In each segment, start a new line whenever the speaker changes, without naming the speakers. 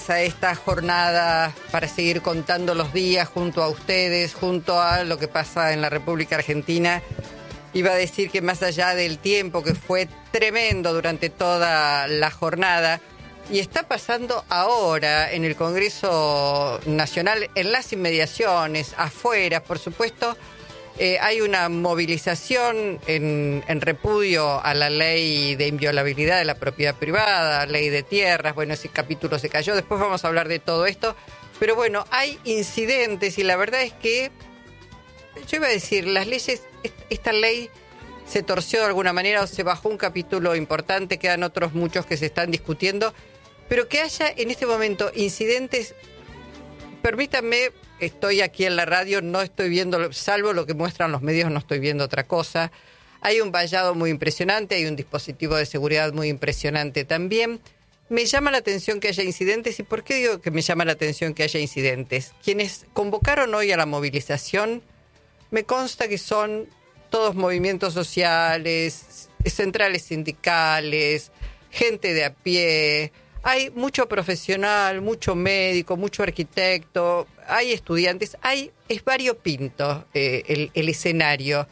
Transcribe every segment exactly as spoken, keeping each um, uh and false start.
A esta jornada para seguir contando los días junto a ustedes, junto a lo que pasa en la República Argentina. Iba a decir que más allá del tiempo que fue tremendo durante toda la jornada, y está pasando ahora en el Congreso Nacional, en las inmediaciones, afuera, por supuesto, eh, hay una movilización en, en repudio a la ley de inviolabilidad de la propiedad privada, ley de tierras. Bueno, ese capítulo se cayó, después vamos a hablar de todo esto, pero bueno, hay incidentes y la verdad es que, yo iba a decir, las leyes, esta ley se torció de alguna manera o se bajó un capítulo importante, quedan otros muchos que se están discutiendo, pero que haya en este momento incidentes, permítanme, estoy aquí en la radio, no estoy viendo, salvo lo que muestran los medios, no estoy viendo otra cosa. Hay un vallado muy impresionante, hay un dispositivo de seguridad muy impresionante también. Me llama la atención que haya incidentes. ¿Y por qué digo que me llama la atención que haya incidentes? Quienes convocaron hoy a la movilización, me consta que son todos movimientos sociales, centrales sindicales, gente de a pie. Hay mucho profesional, mucho médico, mucho arquitecto, hay estudiantes, hay, es variopinto eh, el, el escenario.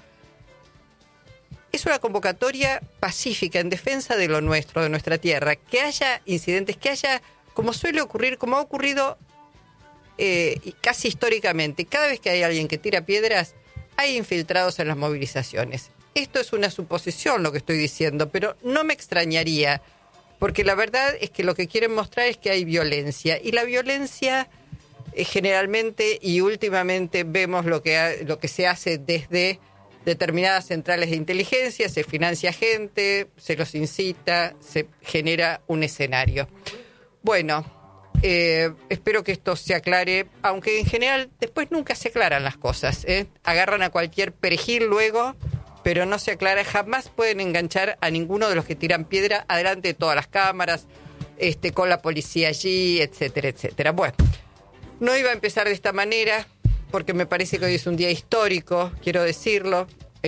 Es una convocatoria pacífica en defensa de lo nuestro, de nuestra tierra. Que haya incidentes, que haya, como suele ocurrir, como ha ocurrido eh, casi históricamente, cada vez que hay alguien que tira piedras, hay infiltrados en las movilizaciones. Esto es una suposición lo que estoy diciendo, pero no me extrañaría, porque la verdad es que lo que quieren mostrar es que hay violencia, y la violencia eh, generalmente y últimamente vemos lo que, ha, lo que se hace desde determinadas centrales de inteligencia, se financia gente, se los incita, se genera un escenario. Bueno, eh, espero que esto se aclare, aunque en general después nunca se aclaran las cosas, ¿eh? Agarran a cualquier perejil luego, pero no se aclara, jamás pueden enganchar a ninguno de los que tiran piedra adelante de todas las cámaras, este, con la policía allí, etcétera, etcétera. Bueno, no iba a empezar de esta manera, porque me parece que hoy es un día histórico, quiero decirlo.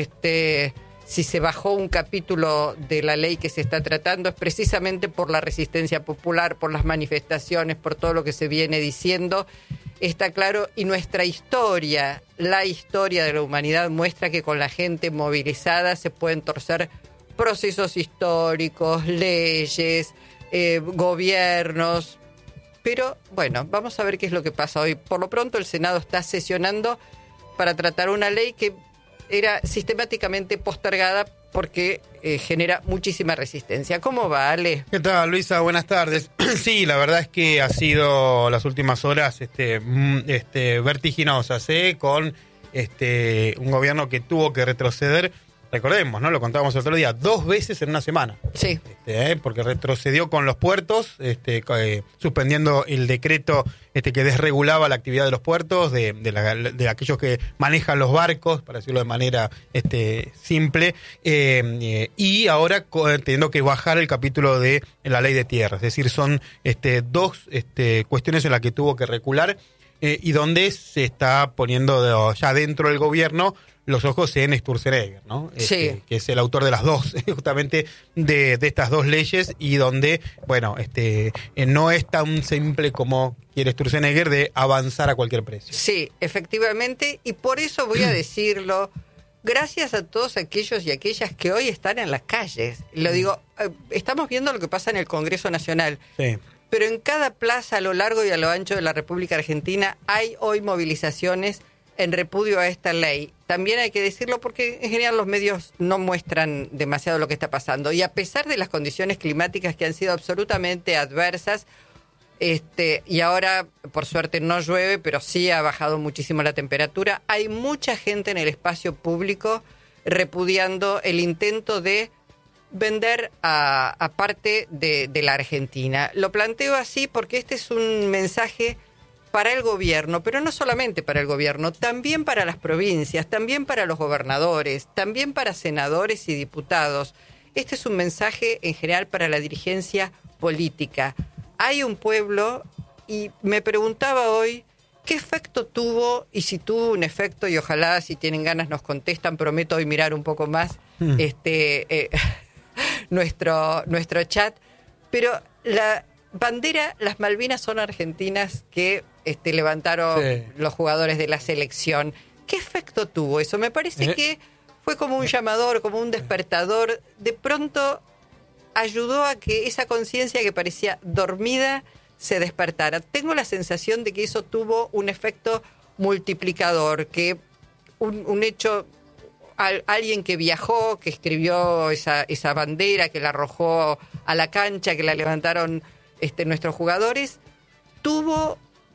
Este, si se bajó un capítulo de la ley que se está tratando, es precisamente por la resistencia popular, por las manifestaciones, por todo lo que se viene diciendo. Está claro, y nuestra historia, la historia de la humanidad muestra que con la gente movilizada se pueden torcer procesos históricos, leyes, eh, gobiernos. Pero bueno, vamos a ver qué es lo que pasa hoy. Por lo pronto el Senado está sesionando para tratar una ley que era sistemáticamente postergada porque eh, genera muchísima resistencia. ¿Cómo va, Ale?
¿Qué tal, Luisa? Buenas tardes. Sí, la verdad es que ha sido las últimas horas este, este, vertiginosas, ¿eh? Con este, un gobierno que tuvo que retroceder, recordemos, ¿no? Lo contábamos el otro día, dos veces en una semana.
Sí.
Este, ¿eh? Porque retrocedió con los puertos, este, eh, suspendiendo el decreto este, que desregulaba la actividad de los puertos, de, de, la, de aquellos que manejan los barcos, para decirlo de manera este, simple, eh, eh, y ahora teniendo que bajar el capítulo de la ley de tierras. Es decir, son este, dos este, cuestiones en las que tuvo que recular eh, y donde se está poniendo de, ya dentro del gobierno los ojos en Sturzenegger, ¿no? Este,
sí.
Que es el autor de las dos, justamente de, de estas dos leyes, y donde, bueno, este eh, no es tan simple como quiere Sturzenegger de avanzar a cualquier precio.
Sí, efectivamente, y por eso voy a decirlo, gracias a todos aquellos y aquellas que hoy están en las calles. Lo digo, eh, estamos viendo lo que pasa en el Congreso Nacional.
Sí.
Pero en cada plaza a lo largo y a lo ancho de la República Argentina hay hoy movilizaciones en repudio a esta ley. También hay que decirlo porque en general los medios no muestran demasiado lo que está pasando. Y a pesar de las condiciones climáticas que han sido absolutamente adversas, este, y ahora por suerte no llueve, pero sí ha bajado muchísimo la temperatura, hay mucha gente en el espacio público repudiando el intento de vender a, a parte de, de la Argentina. Lo planteo así porque este es un mensaje para el gobierno, pero no solamente para el gobierno, también para las provincias, también para los gobernadores, también para senadores y diputados. Este es un mensaje en general para la dirigencia política. Hay un pueblo, y me preguntaba hoy qué efecto tuvo, y si tuvo un efecto, y ojalá si tienen ganas nos contestan, prometo hoy mirar un poco más mm. este eh, nuestro, nuestro chat, pero la bandera, las Malvinas son argentinas que este, levantaron sí. los jugadores de la selección. ¿Qué efecto tuvo eso? Me parece ¿Eh? que fue como un llamador, como un despertador. De pronto ayudó a que esa conciencia que parecía dormida se despertara. Tengo la sensación de que eso tuvo un efecto multiplicador, que un, un hecho, al, alguien que viajó, que escribió esa, esa bandera, que la arrojó a la cancha, que la levantaron este, nuestros jugadores, tuvo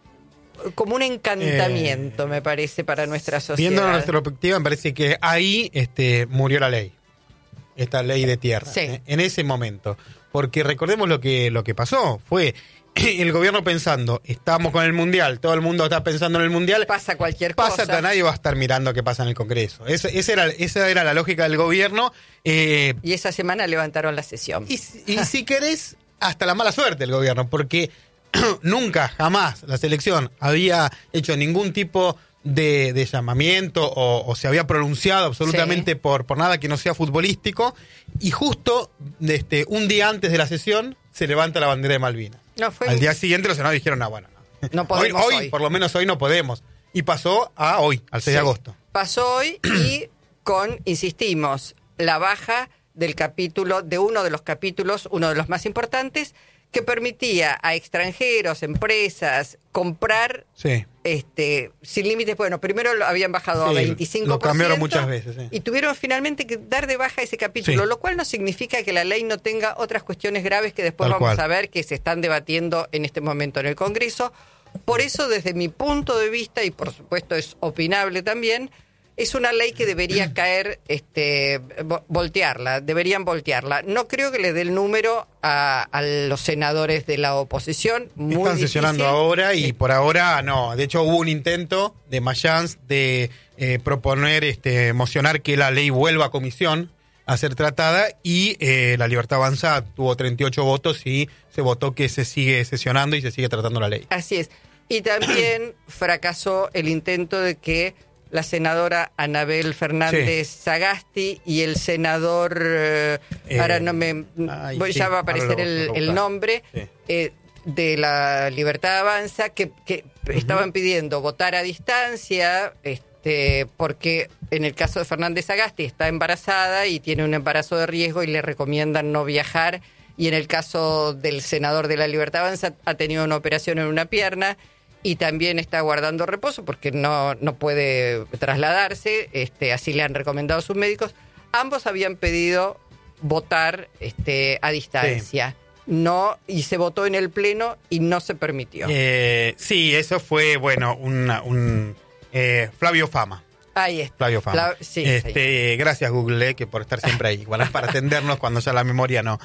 como un encantamiento, eh, me parece, para nuestra sociedad.
Viendo nuestra perspectiva, me parece que ahí este, murió la ley, esta ley de tierra, sí. eh, en ese momento. Porque recordemos lo que, lo que pasó, fue el gobierno pensando, estamos con el Mundial, todo el mundo está pensando en el Mundial.
Pasa cualquier
pasa,
cosa.
Nadie va a estar mirando qué pasa en el Congreso. Esa, esa, era, esa era la lógica del gobierno. Eh,
y esa semana levantaron la sesión.
Y, y si querés, hasta la mala suerte del gobierno, porque nunca, jamás, la selección había hecho ningún tipo de, de llamamiento o, o se había pronunciado absolutamente sí. por, por nada que no sea futbolístico. Y justo este, un día antes de la sesión se levanta la bandera de Malvinas.
No, fue...
Al día siguiente los senadores dijeron, no, bueno, no,
no podemos
hoy, hoy,
hoy,
por lo menos hoy no podemos. Y pasó a hoy, al seis sí. de agosto.
Pasó hoy y con, insistimos, la baja del capítulo, de uno de los capítulos, uno de los más importantes, que permitía a extranjeros, empresas, comprar
sí.
este sin límites. Bueno, primero lo habían bajado
sí,
a veinticinco por ciento.
Lo cambiaron muchas veces. Sí.
Y tuvieron finalmente que dar de baja ese capítulo, sí. lo cual no significa que la ley no tenga otras cuestiones graves que después
Tal
vamos
cual.
a ver que se están debatiendo en este momento en el Congreso. Por eso, desde mi punto de vista, y por supuesto es opinable también, es una ley que debería caer, este, voltearla, deberían voltearla. No creo que le dé el número a, a los senadores de la oposición. Muy
Están
difícil.
sesionando ahora y por ahora no. De hecho hubo un intento de Mayans de eh, proponer, este, mocionar que la ley vuelva a comisión a ser tratada y eh, la Libertad Avanza tuvo treinta y ocho votos y se votó que se sigue sesionando y se sigue tratando la ley.
Así es. Y también fracasó el intento de que la senadora Anabel Fernández sí. Sagasti y el senador, eh, eh, ahora no me, ay, ya sí, va a aparecer el, el nombre, sí. eh, de la Libertad Avanza, que, que uh-huh. estaban pidiendo votar a distancia, este, porque en el caso de Fernández Sagasti está embarazada y tiene un embarazo de riesgo y le recomiendan no viajar, y en el caso del senador de la Libertad Avanza ha tenido una operación en una pierna, y también está guardando reposo porque no, no puede trasladarse, este, así le han recomendado sus médicos. Ambos habían pedido votar este, a distancia. Sí. No, y se votó en el Pleno y no se permitió.
Eh, sí, eso fue, bueno, una, un eh, Flavio Fama.
Ahí está.
Flavio Fama.
Fla- sí,
este,
sí.
Gracias, Google, eh, que por estar siempre ahí. Bueno, para atendernos cuando ya la memoria no.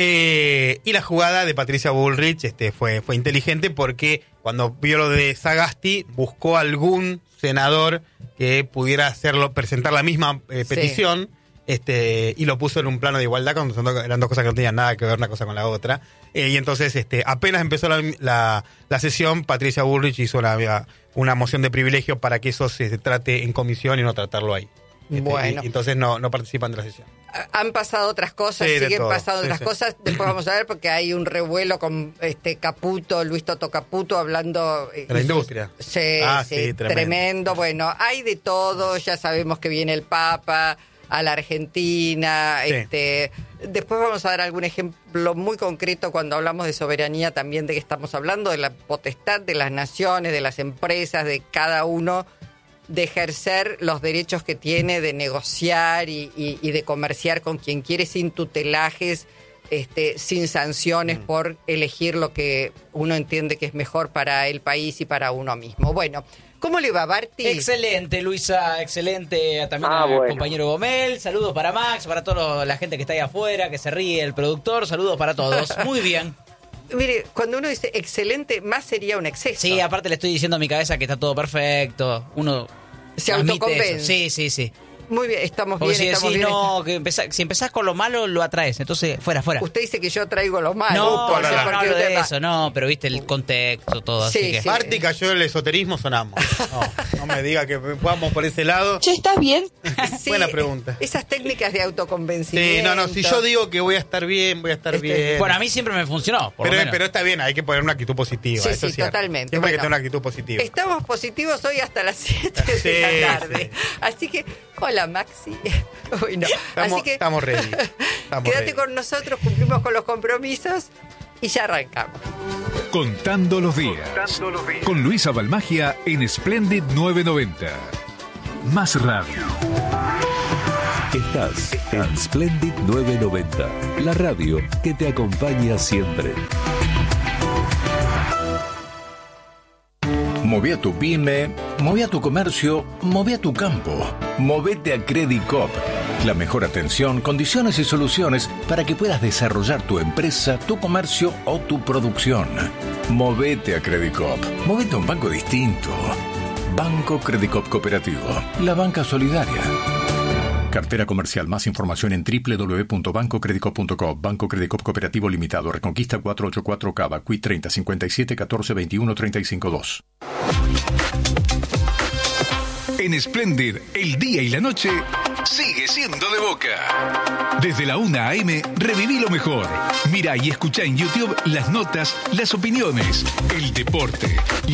Eh, y la jugada de Patricia Bullrich este, fue, fue inteligente porque cuando vio lo de Sagasti, buscó algún senador que pudiera hacerlo, presentar la misma eh, petición. Sí. Este, y lo puso en un plano de igualdad cuando eran dos cosas que no tenían nada que ver una cosa con la otra. Eh, y entonces, este, apenas empezó la, la, la sesión, Patricia Bullrich hizo una, una moción de privilegio para que eso se trate en comisión y no tratarlo ahí. Este,
bueno.
Y, entonces no, no participan de la sesión.
Han pasado otras cosas,
sí,
siguen
todo.
pasando
sí,
otras
sí.
cosas. Después vamos a ver porque hay un revuelo con este Caputo, Luis Toto Caputo, hablando
de la industria.
Sí,
ah,
sí,
sí tremendo.
tremendo. Bueno, hay de todo. Ya sabemos que viene el Papa a la Argentina. Sí. Este, después vamos a dar algún ejemplo muy concreto cuando hablamos de soberanía, también de que estamos hablando de la potestad de las naciones, de las empresas, de cada uno de ejercer los derechos que tiene, de negociar y, y, y de comerciar con quien quiere sin tutelajes, este, sin sanciones mm. por elegir lo que uno entiende que es mejor para el país y para uno mismo. Bueno, ¿cómo le va, Barty?
Excelente, Luisa, excelente. También
ah,
al
bueno.
compañero Gomel. Saludos para Max, para toda la gente que está ahí afuera, que se ríe, el productor. Saludos para todos. Muy bien.
Mire, cuando uno dice excelente, más sería un exceso.
Sí, aparte le estoy diciendo a mi cabeza que está todo perfecto. Uno
se autoconvence.
Sí, sí, sí.
Muy bien, estamos
Porque
bien,
si
estamos
decís,
bien.
no, que empezá- si empezás con lo malo, lo atraes. Entonces, fuera, fuera.
Usted dice que yo traigo lo malo.
No,
por
no,
eso,
no,
porque
hablo
usted
de
va-
eso, no, pero viste el contexto, todo,
Sí,
así que...
sí.
Marti cayó el esoterismo, sonamos. No, no me diga que vamos por ese lado.
Che, ¿estás bien?
Sí,
Buena pregunta.
Esas técnicas de autoconvencimiento.
Sí, no, no, si yo digo que voy a estar bien, voy a estar
Este,
bien.
Bueno, a mí siempre me funcionó, por lo
pero,
menos.
pero está bien, hay que poner una actitud positiva.
Sí,
eso
sí,
es cierto.
totalmente.
Siempre hay que
Bueno,
tener una actitud positiva.
Estamos positivos hoy hasta las siete de
Sí,
la tarde.
sí.
Así que, hola Maxi. Uy, no.
Estamos,
Así que,
estamos ready. Estamos
quédate
ready.
con nosotros, cumplimos con los compromisos y ya arrancamos.
Contando los días. Con Luisa Balmagia en Splendid novecientos noventa. Más radio.
Estás en Splendid novecientos noventa, la radio que te acompaña siempre.
Moví a tu pyme, moví a tu comercio, moví a tu campo. Movete a Credit Coop. La mejor atención, condiciones y soluciones para que puedas desarrollar tu empresa, tu comercio o tu producción. Movete a Credit Coop. Movete a un banco distinto. Banco Credit Coop Cooperativo. La banca solidaria. Cartera comercial. Más información en doble u doble u doble u punto banco credit coop punto com. Banco Credit Coop Cooperativo Limitado. Reconquista cuatrocientos ochenta y cuatro Cava. Q I treinta cincuenta y siete catorce veintiuno treinta y cinco dos.
En Splendid, el día y la noche sigue siendo de Boca. Desde la una a eme, reviví lo mejor. Mirá y escuchá en YouTube las notas, las opiniones, el deporte,